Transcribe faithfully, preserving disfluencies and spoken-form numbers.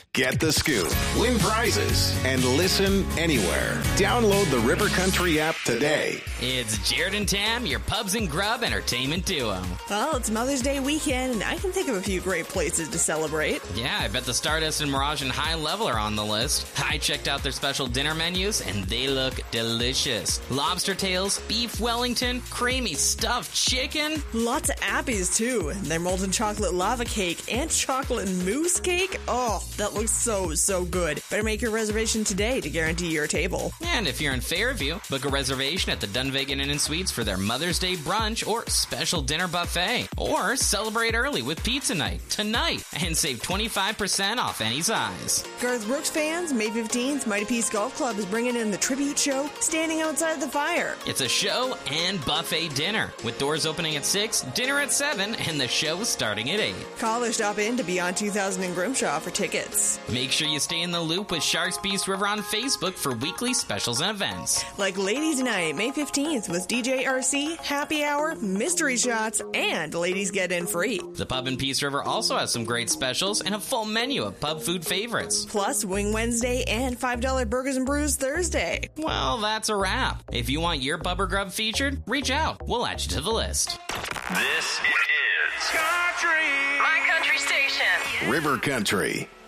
Get the scoop, win prizes, and listen anywhere. Download the River Country app today. It's Jared and Tam, your Pubs and Grub entertainment duo. Well, it's Mother's Day weekend, and I can think of a few great places to celebrate. Yeah, I bet the Stardust and Mirage and High Level are on the list. I checked out their special dinner menus, and they look delicious. Lobster tails, beef Wellington, creamy stuffed chicken. Lots of appies, too. Their molten chocolate lava cake and chocolate mousse cake. Oh, that looks so, so good. Better make your reservation today to guarantee your table. And if you're in Fairview, book a reservation at the Dunvegan Inn and Suites for their Mother's Day brunch or special dinner buffet. Or celebrate early with pizza night tonight and save twenty-five percent off any size. Garth Brooks fans, May fifteenth, Mighty Peace Golf Club is bringing in the tribute show, Standing Outside the Fire. It's a show and buffet dinner, with doors opening at six, dinner at seven, and the show starting at eight. Call or stop in to Beyond two thousand in Grimshaw for tickets. Make sure you stay in the loop with Sharks Beast River on Facebook for weekly specials and events. Like Ladies Night, May fifteenth, with D J R C, Happy Hour, Mystery Shots, and Ladies Get In Free. The Pub in Peace River also has some great specials and a full menu of pub food favorites. Plus, Wing Wednesday and five dollar Burgers and Brews Thursday. Well, that's a wrap. If you want your pub or grub featured, reach out. We'll add you to the list. This is Country. My country station. River Country.